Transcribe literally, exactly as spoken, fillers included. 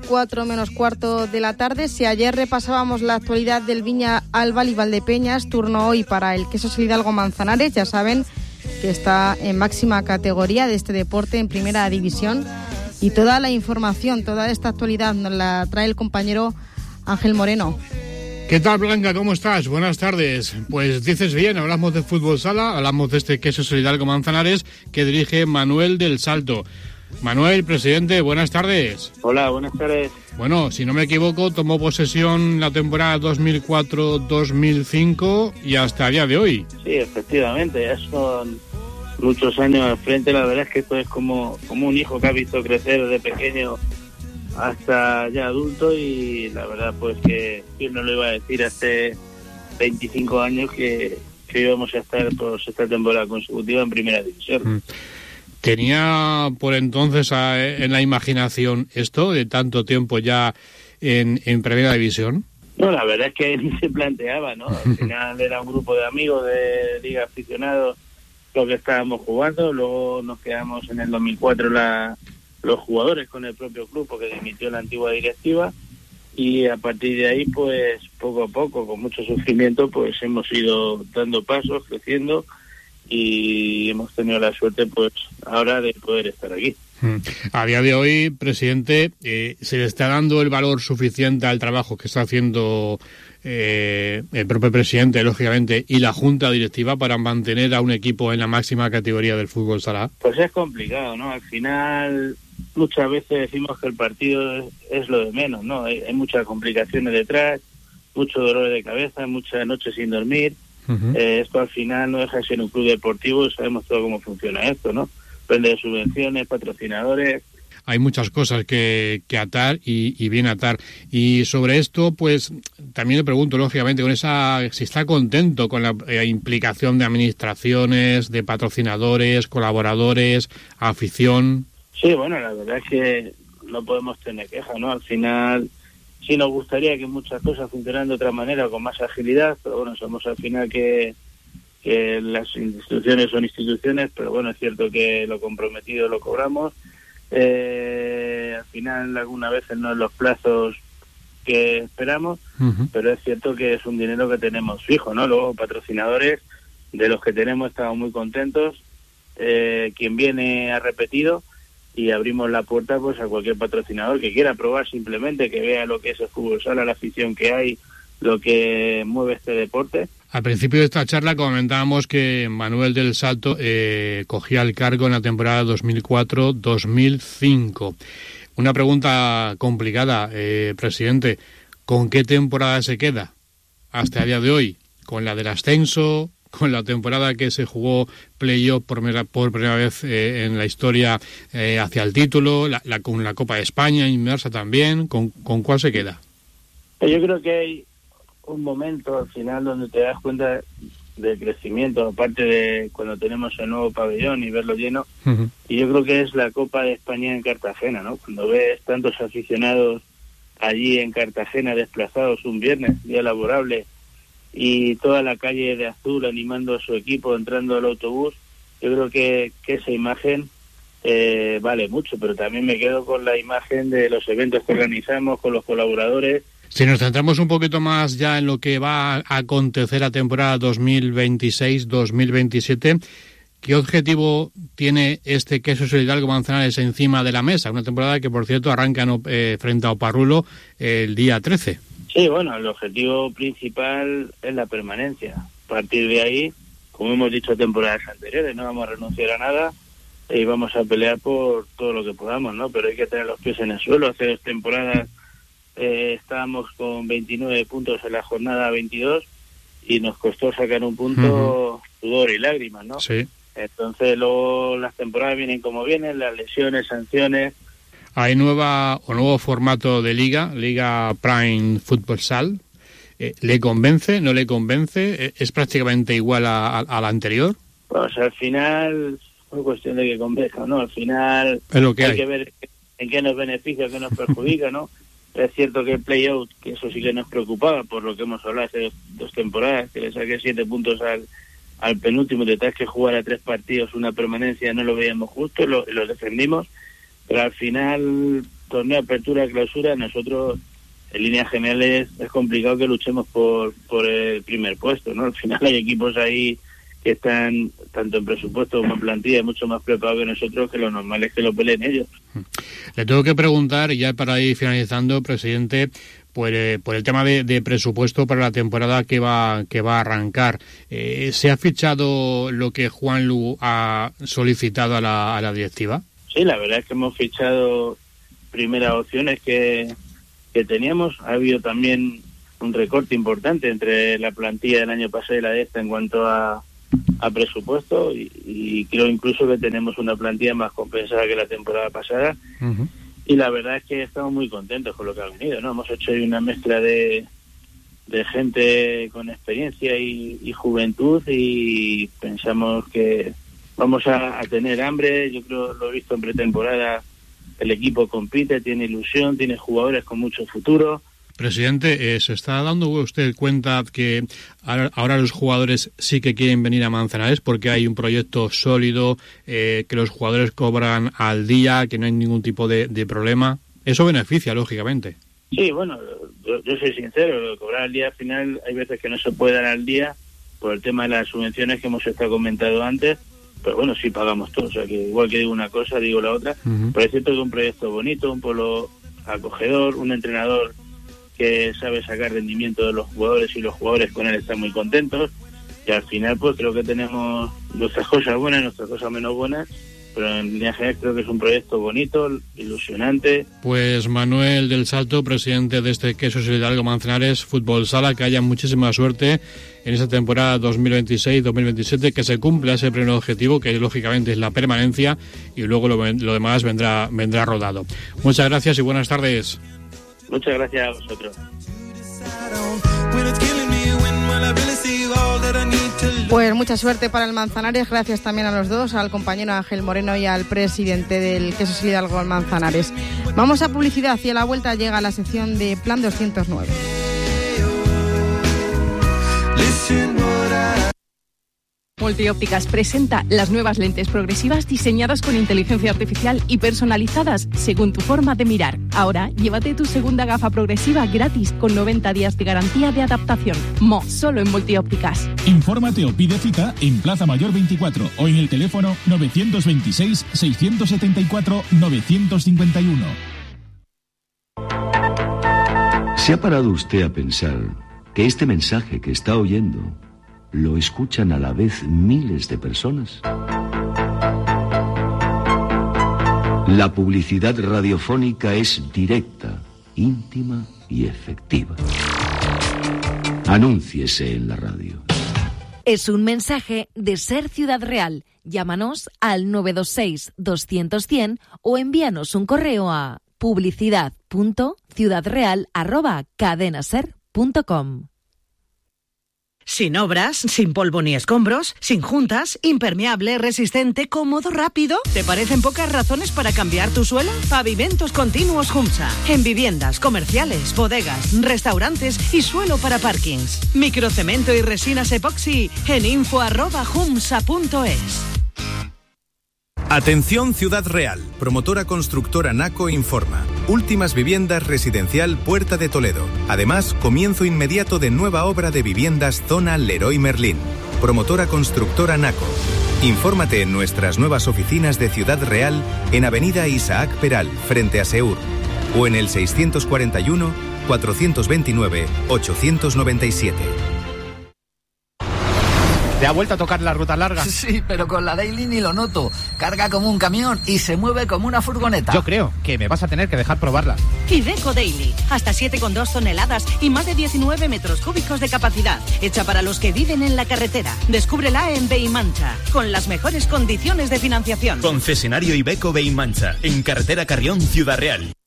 cuatro menos cuarto de la tarde. Si ayer repasábamos la actualidad del Viña Albal y Valdepeñas, turno hoy para el Quesos El Hidalgo Manzanares. Ya saben que está en máxima categoría de este deporte, en primera división. Y toda la información, toda esta actualidad nos la trae el compañero Ángel Moreno. ¿Qué tal, Blanca? ¿Cómo estás? Buenas tardes. Pues dices bien, hablamos de fútbol sala, hablamos de este Quesos El Hidalgo Manzanares que dirige Manuel del Salto. Manuel, presidente, buenas tardes. Hola, buenas tardes. Bueno, si no me equivoco, tomó posesión la temporada dos mil cuatro dos mil cinco y hasta el día de hoy. Sí, efectivamente, ya son muchos años al frente. La verdad es que esto es como, como un hijo que ha visto crecer desde pequeño hasta ya adulto, y la verdad pues que yo no lo iba a decir hace veinticinco años que, que íbamos a estar por esta temporada consecutiva en primera división. Mm. ¿Tenía por entonces a, en la imaginación esto de tanto tiempo ya en, en primera división? No, la verdad es que ni se planteaba, ¿no? Al final era un grupo de amigos de liga aficionados lo que estábamos jugando. Luego nos quedamos en el dos mil cuatro la, los jugadores con el propio club, porque dimitió la antigua directiva, y a partir de ahí pues poco a poco, con mucho sufrimiento, pues hemos ido dando pasos, creciendo, y hemos tenido la suerte pues ahora de poder estar aquí. A día de hoy, presidente, eh, ¿se le está dando el valor suficiente al trabajo que está haciendo eh, el propio presidente, lógicamente, y la junta directiva para mantener a un equipo en la máxima categoría del fútbol sala? Pues es complicado, ¿no? Al final muchas veces decimos que el partido es, es lo de menos, ¿no? Hay, hay muchas complicaciones detrás, mucho dolor de cabeza, muchas noches sin dormir. Uh-huh. Eh, esto al final no deja de ser un club deportivo y sabemos todo cómo funciona esto, ¿no? Depende de subvenciones, patrocinadores. Hay muchas cosas que, que atar y, y bien atar. Y sobre esto, pues también le pregunto, lógicamente, con esa, si está contento con la eh, implicación de administraciones, de patrocinadores, colaboradores, afición. Sí, bueno, la verdad es que no podemos tener quejas, ¿no? Al final sí nos gustaría que muchas cosas funcionaran de otra manera, con más agilidad, pero bueno, somos al final que, que las instituciones son instituciones, pero bueno, es cierto que lo comprometido lo cobramos. Eh, al final algunas veces no en los plazos que esperamos, uh-huh. pero es cierto que es un dinero que tenemos fijo, ¿no? Luego patrocinadores, de los que tenemos estamos muy contentos. Eh, quien viene ha repetido, y abrimos la puerta pues a cualquier patrocinador que quiera probar, simplemente que vea lo que es el fútbol sala, la afición que hay, lo que mueve este deporte. Al principio de esta charla comentábamos que Manuel del Salto eh, cogía el cargo en la temporada dos mil cuatro dos mil cinco. Una pregunta complicada, eh, presidente, ¿con qué temporada se queda hasta el día de hoy? ¿Con la del ascenso? ¿Con la temporada que se jugó playoff por, por primera vez eh, en la historia eh, hacia el título, la, la, con la Copa de España inmersa también? ¿Con, con cuál se queda? Yo creo que hay un momento al final donde te das cuenta del crecimiento, aparte de cuando tenemos el nuevo pabellón y verlo lleno, uh-huh. y yo creo que es la Copa de España en Cartagena, ¿no? Cuando ves tantos aficionados allí en Cartagena desplazados un viernes, día laborable, y toda la calle de azul animando a su equipo, entrando al autobús, yo creo que, que esa imagen eh, vale mucho, pero también me quedo con la imagen de los eventos que organizamos, con los colaboradores. Si nos centramos un poquito más ya en lo que va a acontecer a temporada dos mil veintiséis dos mil veintisiete, ¿qué objetivo tiene este Quesos El Hidalgo Manzanares encima de la mesa? Una temporada que, por cierto, arranca eh, frente a Oparrulo eh, el día trece. Sí, bueno, el objetivo principal es la permanencia. A partir de ahí, como hemos dicho temporadas anteriores, no vamos a renunciar a nada y vamos a pelear por todo lo que podamos, ¿no? Pero hay que tener los pies en el suelo. Hace dos temporadas eh, estábamos con veintinueve puntos en la jornada veintidós y nos costó sacar un punto, uh-huh. sudor y lágrimas, ¿no? Sí. Entonces luego las temporadas vienen como vienen, las lesiones, sanciones. Hay nueva o nuevo formato de liga, Liga Prime Futsal. Eh, ¿Le convence? ¿No le convence? Eh, ¿Es prácticamente igual a, a, a la anterior? Pues al final es cuestión de que convenza, ¿no? Al final es lo que hay, hay que ver en qué nos beneficia, qué nos perjudica, ¿no? Es cierto que el play-out, que eso sí que nos preocupaba, por lo que hemos hablado hace dos, dos temporadas, que le saqué siete puntos al, al penúltimo, detrás que jugar a tres partidos una permanencia no lo veíamos justo, lo, lo defendimos. Pero al final torneo apertura, clausura, nosotros en líneas generales es complicado que luchemos por, por el primer puesto, ¿no? Al final hay equipos ahí que están, tanto en presupuesto como en plantilla, mucho más preparados que nosotros, que lo normal es que lo peleen ellos. Le tengo que preguntar, ya para ir finalizando, presidente, por, eh, por el tema de, de presupuesto para la temporada que va que va a arrancar. Eh, ¿Se ha fichado lo que Juanlu ha solicitado a la, a la directiva? Sí, la verdad es que hemos fichado primeras opciones que, que teníamos. Ha habido también un recorte importante entre la plantilla del año pasado y la de esta en cuanto a, a presupuesto, y, y creo incluso que tenemos una plantilla más compensada que la temporada pasada. Uh-huh. Y la verdad es que estamos muy contentos con lo que ha venido, ¿no? Hemos hecho ahí una mezcla de, de gente con experiencia y, y juventud, y pensamos que vamos a, a tener hambre. Yo creo, lo he visto en pretemporada, el equipo compite, tiene ilusión, tiene jugadores con mucho futuro. Presidente, eh, ¿se está dando usted cuenta que ahora, ahora los jugadores sí que quieren venir a Manzanares porque hay un proyecto sólido, eh, que los jugadores cobran al día, que no hay ningún tipo de, de problema? Eso beneficia, lógicamente. Sí, bueno, yo, yo soy sincero, lo de cobrar al día, al final hay veces que no se puede dar al día por el tema de las subvenciones que hemos estado comentado antes, pero bueno, sí pagamos todo, o sea que igual que digo una cosa, digo la otra. Uh-huh. Pero es cierto que es un proyecto bonito, un pueblo acogedor, un entrenador que sabe sacar rendimiento de los jugadores, y los jugadores con él están muy contentos, y al final pues creo que tenemos nuestras cosas buenas y nuestras cosas menos buenas, pero en línea general creo que es un proyecto bonito, ilusionante. Pues Manuel del Salto, presidente de este Quesos Hidalgo Manzanares Fútbol Sala, que haya muchísima suerte en esta temporada dos mil veintiséis dos mil veintisiete, que se cumpla ese primer objetivo, que lógicamente es la permanencia, y luego lo, lo demás vendrá, vendrá rodado. Muchas gracias y buenas tardes. Muchas gracias a vosotros. Pues mucha suerte para el Manzanares, gracias también a los dos, al compañero Ángel Moreno y al presidente del Quesos Hidalgo Manzanares. Vamos a publicidad y a la vuelta llega la sección de Plan doscientos nueve. Multiópticas presenta las nuevas lentes progresivas diseñadas con inteligencia artificial y personalizadas según tu forma de mirar. Ahora, llévate tu segunda gafa progresiva gratis con noventa días de garantía de adaptación. Mo, solo en Multiópticas. Infórmate o pide cita en Plaza Mayor veinticuatro o en el teléfono novecientos veintiséis, seiscientos setenta y cuatro, novecientos cincuenta y uno. ¿Se ha parado usted a pensar que este mensaje que está oyendo lo escuchan a la vez miles de personas? La publicidad radiofónica es directa, íntima y efectiva. Anúnciese en la radio. Es un mensaje de Ser Ciudad Real. Llámanos al nueve dos seis, doscientos, cien o envíanos un correo a publicidad punto ciudadreal arroba cadenaser punto com. Sin obras, sin polvo ni escombros, sin juntas, impermeable, resistente, cómodo, rápido. ¿Te parecen pocas razones para cambiar tu suelo? Pavimentos Continuos Humsa. En viviendas, comerciales, bodegas, restaurantes y suelo para parkings. Microcemento y resinas epoxi en info arroba humsa punto es. Atención Ciudad Real, promotora constructora Naco informa. Últimas viviendas residencial Puerta de Toledo. Además, comienzo inmediato de nueva obra de viviendas zona Leroy Merlín. Promotora constructora Naco. Infórmate en nuestras nuevas oficinas de Ciudad Real en Avenida Isaac Peral, frente a Seur, o en el seiscientos cuarenta y uno, cuatrocientos veintinueve, ochocientos noventa y siete. ¿Te ha vuelto a tocar la ruta larga? Sí, pero con la Daily ni lo noto. Carga como un camión y se mueve como una furgoneta. Yo creo que me vas a tener que dejar probarla. Iveco Daily. Hasta siete coma dos toneladas y más de diecinueve metros cúbicos de capacidad. Hecha para los que viven en la carretera. Descúbrela en Beimancha. Con las mejores condiciones de financiación. Concesionario Iveco Beimancha. En carretera Carrión, Ciudad Real.